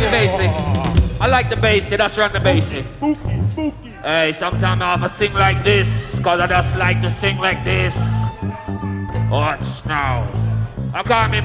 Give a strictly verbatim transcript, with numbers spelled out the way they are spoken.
the basic. I like the basic, that's run the basic. Spooky, spooky. Hey, sometimes I have to sing like this, cause I just like to sing like this. Watch now. I call me